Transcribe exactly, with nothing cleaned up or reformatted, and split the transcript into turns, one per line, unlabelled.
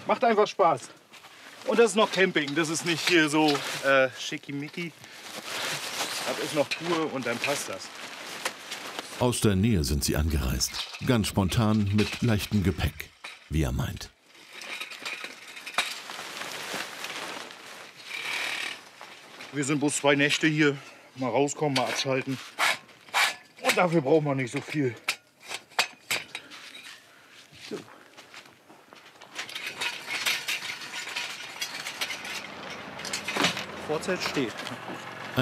Macht einfach Spaß. Und das ist noch Camping, das ist nicht hier so äh, schickimicki. Das ist noch pur und dann passt das.
Aus der Nähe sind sie angereist. Ganz spontan mit leichtem Gepäck, wie er meint.
Wir sind bloß zwei Nächte hier. Mal rauskommen, mal abschalten. Und dafür braucht man nicht so viel. So. Vorzelt steht.